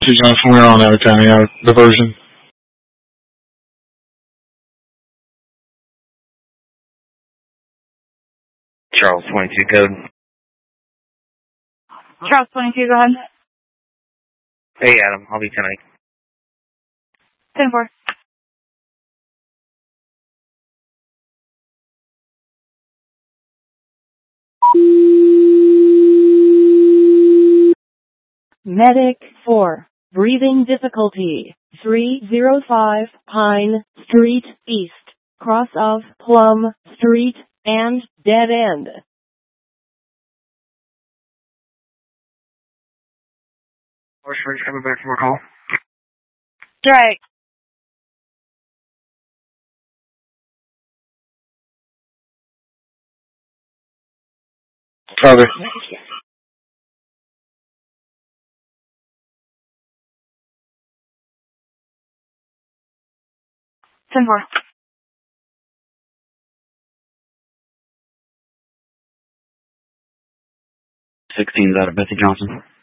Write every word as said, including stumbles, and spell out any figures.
Two Johnson, we're on out of town, yeah, diversion. Charles twenty-two code. Charles twenty-two, go ahead. Hey Adam, I'll be tonight. ten four. Medic four. Breathing difficulty. three oh five Pine Street East. Cross of Plum Street and dead end. Horse coming back from a call. Right. Copy. ten four. sixteen's out of Betsy Johnson.